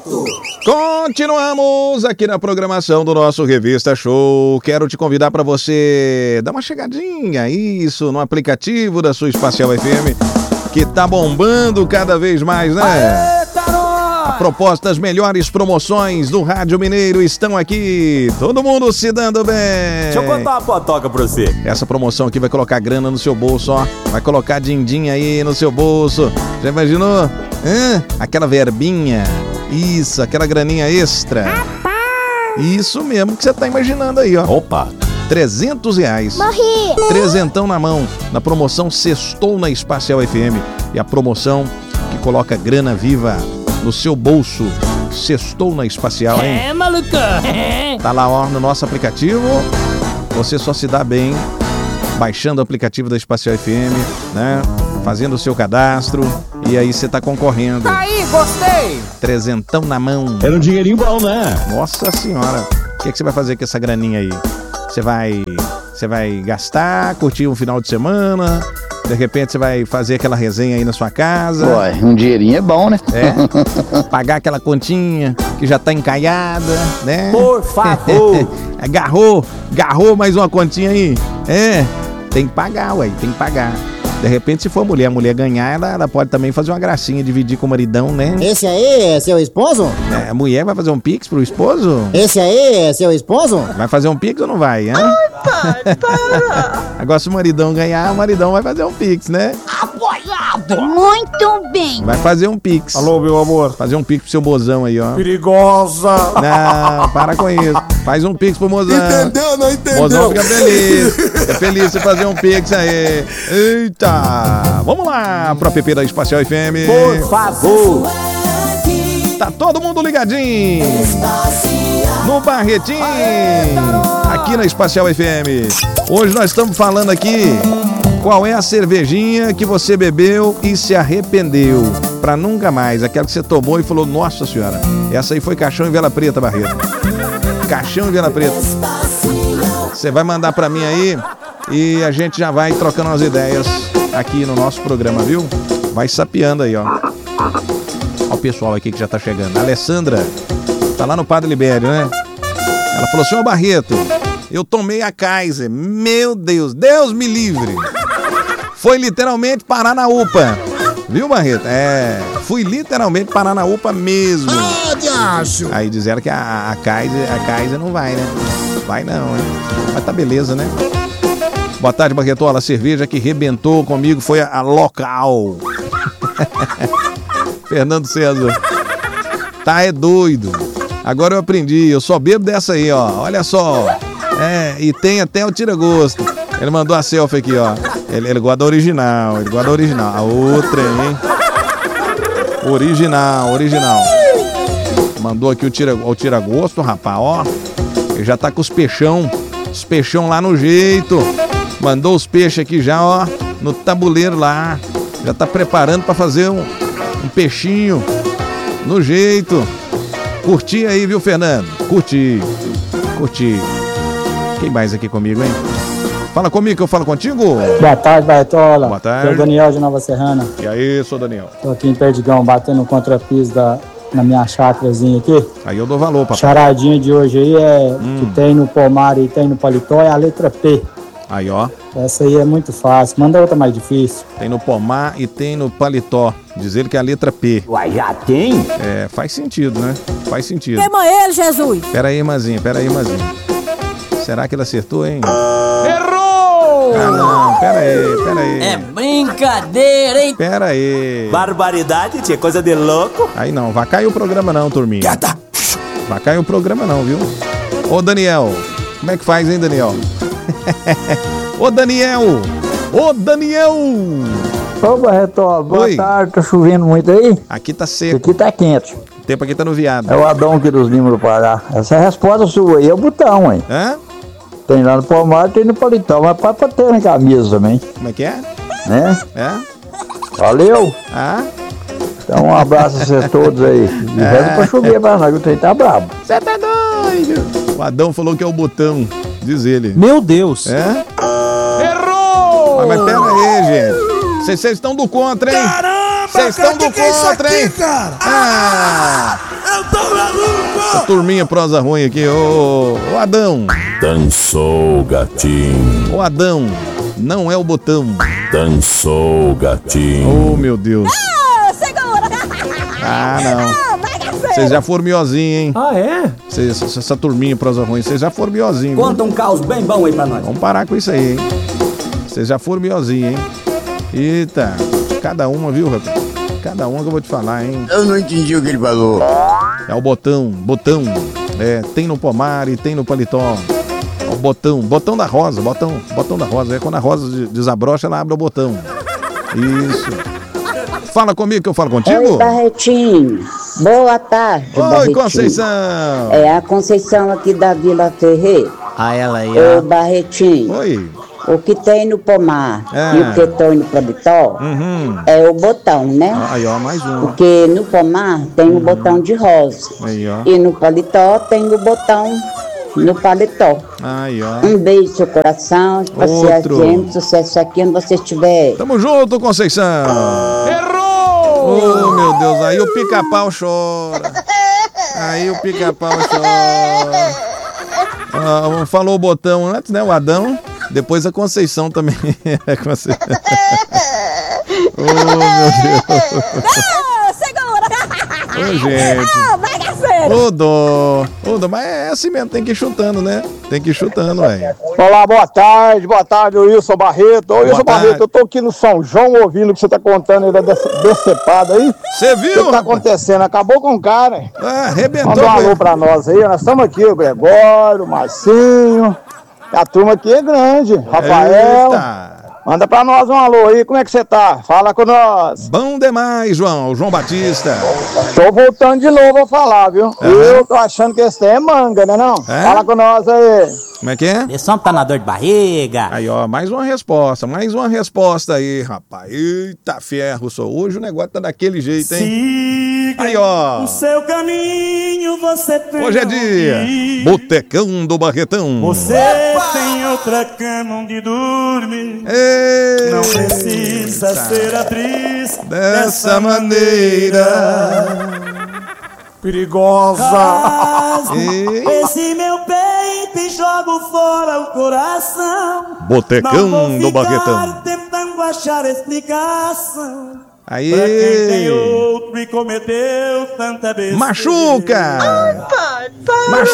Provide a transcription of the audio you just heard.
Continuamos aqui na programação do nosso Revista Show. Quero te convidar para você dar uma chegadinha, isso, no aplicativo da sua Espacial FM, que tá bombando cada vez mais, né? A propósito das melhores promoções do Rádio Mineiro estão aqui. Todo mundo se dando bem. Deixa eu contar uma potoca pra você. Essa promoção aqui vai colocar grana no seu bolso, ó. Vai colocar din-din aí no seu bolso. Já imaginou? Aquela verbinha. Isso, aquela graninha extra. Rapaz! Isso mesmo que você tá imaginando aí, ó. Opa! R$300. Morri! Trezentão na mão, na promoção Sextou na Espacial FM. E a promoção que coloca grana viva no seu bolso. Sextou na Espacial, hein? É, maluca! Tá lá, ó, no nosso aplicativo. Você só se dá bem baixando o aplicativo da Espacial FM, né? Fazendo o seu cadastro. E aí você tá concorrendo. Aí, gostei! Trezentão na mão. Era um dinheirinho bom, né? Nossa senhora. O que você vai fazer com essa graninha aí? Você vai gastar, curtir um final de semana? De repente você vai fazer aquela resenha aí na sua casa? Ué, um dinheirinho é bom, né? É. Pagar aquela continha que já tá encalhada, né? Por favor! Garrou mais uma continha aí? É. Tem que pagar, ué. Tem que pagar. De repente, se for a mulher ganhar, ela pode também fazer uma gracinha, dividir com o maridão, né? Esse aí é seu esposo? É, a mulher vai fazer um pix pro esposo? Esse aí é seu esposo? Vai fazer um pix ou não vai, hein? Ai, pai, para! Agora, se o maridão ganhar, o maridão vai fazer um pix, né? Apoiado! Muito bem! Vai fazer um pix. Alô, meu amor. Fazer um pix pro seu mozão aí, ó. Perigosa! Não, para com isso. Faz um pix pro mozão. Entendeu? Não entendeu? Mozão fica feliz. Fica feliz de fazer um pix aí. Eita! Vamos lá pro app da Espacial FM. Por favor! Tá todo mundo ligadinho no Barretinho, aqui na Espacial FM. Hoje nós estamos falando aqui qual é a cervejinha que você bebeu e se arrependeu pra nunca mais. Aquela que você tomou e falou, nossa senhora, essa aí foi caixão e vela preta, Barreto. Caixão e vela preta. Você vai mandar pra mim aí e a gente já vai trocando umas ideias aqui no nosso programa, viu? Vai sapeando aí, ó. Ó o pessoal aqui que já tá chegando. A Alessandra tá lá no Padre Libério, né? Ela falou, senhor Barreto, eu tomei a Kaiser. Meu Deus, Deus me livre. Foi literalmente parar na UPA. Viu, Barreto? É, fui literalmente parar na UPA mesmo. Ah, diacho! Aí disseram que a Kaiser não vai, né? Vai não, hein? Mas tá beleza, né? Boa tarde, Barretola. A cerveja que rebentou comigo foi a Local. Fernando César. Tá é doido. Agora eu aprendi. Eu só bebo dessa aí, ó. Olha só. É, e tem até o tira-gosto. Ele mandou a selfie aqui, ó. Ele gosta da original. Ele gosta da original. A outra, hein? Original. Mandou aqui o tira-gosto, rapaz, ó. Ele já tá com os peixão lá no jeito. Mandou os peixes aqui já, ó, no tabuleiro lá. Já tá preparando pra fazer um peixinho no jeito. Curti aí, viu, Fernando? Curti. Quem mais aqui comigo, hein? Fala comigo que eu falo contigo. Boa tarde, Barretola. Boa tarde. Sou o Daniel de Nova Serrana. E aí, sou Daniel. Tô aqui em Perdigão, batendo contrapiso na minha chácarazinha aqui. Aí eu dou valor, papai. Charadinha de hoje aí é que tem no pomar e tem no paletó, é a letra P. Aí, ó. Essa aí é muito fácil. Manda outra mais difícil. Tem no pomar e tem no paletó. Diz ele que é a letra P. Uai, já tem? É, faz sentido, né? Faz sentido. Queima ele, Jesus! Pera aí, irmãzinha. Será que ele acertou, hein? Errou! Ah, não. Pera aí. É brincadeira, hein? Pera aí. Barbaridade, tia, coisa de louco. Aí não, vai cair o programa não, turminha. Vai cair o programa não, viu? Ô, Daniel. Como é que faz, hein, Daniel? Ô, Daniel! Ô, Barretola, boa Oi. tarde. Tá chovendo muito aí? Aqui tá seco. Aqui tá quente. O tempo aqui tá no viado. É o Adão aqui dos Limas do Pará. Essa é a resposta sua aí é o botão, hein? Hã? Tem lá no pomar e tem no paletó, mas pode ter na camisa também, Como é que é? né? É? Valeu! Ah? Então um abraço a vocês todos aí. E reza pra chover pra nós, que o trem tá brabo. Você tá doido? O Adão falou que é o botão, diz ele. Meu Deus! É? Errou! Mas pera aí, gente. Vocês estão do contra, hein? Caramba, Vocês estão do que é isso contra, aqui, hein? cara? Ah! Essa turminha prosa ruim aqui, ô Adão. Dançou, gatinho. Ô Adão, não é o botão. Dançou, gatinho. Oh, meu Deus. Ah, não. Vocês já foram miozinho, hein? Ah, é? Essa turminha prosa ruim, vocês já foram miozinho. Conta um caos bem bom aí pra nós. Vamos parar com isso aí, hein? Vocês já foram miozinho, hein? Eita, cada uma, viu, rapaz? Cada uma que eu vou te falar, hein? Eu não entendi o que ele falou. É o botão. É, tem no pomar e tem no paletó. É o botão da rosa, botão da rosa. É quando a rosa desabrocha, ela abre o botão. Isso. Fala comigo que eu falo contigo. Oi, Barretinho. Boa tarde, Oi, Barretinho. Conceição. É a Conceição aqui da Vila Ferreira. Ah, ela aí, Ô, Barretinho. Oi. O que tem no pomar É. e o que tem no paletó é o botão, né? Aí, ó, mais um. Porque no pomar tem o botão de rosa. Aí, ó. E no paletó tem o botão no paletó. Aí, ó. Um beijo no seu coração. Pra ser Outro. gente, sucesso aqui onde você estiver. Tamo junto, Conceição. Errou! Oh, meu Deus, aí o pica-pau chora. Ah, falou o botão antes, né? O Adão. Depois a Conceição também. Oh, meu Deus. Ô, gente. Ô, dó, mas é assim mesmo, tem que ir chutando, né? Tem que ir chutando, velho. Olá, boa tarde, Wilson Barreto. Ô, Wilson tarde. Barreto, eu tô aqui no São João ouvindo o que você tá contando aí da decepada aí. Você O que viu? tá acontecendo? Acabou com o cara, hein? Ah, arrebentou. Manda um alô velho. pra nós aí, nós estamos aqui, o Gregório, o Marcinho. A turma aqui é grande, Rafael. Eita. Manda pra nós um alô aí, como é que você tá? Fala com nós. Bom demais, João Batista. Tô voltando de novo a falar, viu? Eu tô achando que esse tem é manga, né não? É? Fala com nós aí. Como é que é? Esse homem tá na dor de barriga. Aí, ó, mais uma resposta aí, rapaz. Eita ferro, só. Hoje o negócio tá daquele jeito, hein? Aí, ó. O seu caminho você tem. Hoje é dia. Botecão do Barretão. Você tem outra cama onde dormir. Ei, Não precisa ser atriz dessa maneira. Perigosa. Rasgo esse meu peito e jogo fora o coração. Botecão Não do vou Barretão. ficar tentando achar explicação. Pra quem tem Aí. outro e cometeu tanta besteira. Machuca!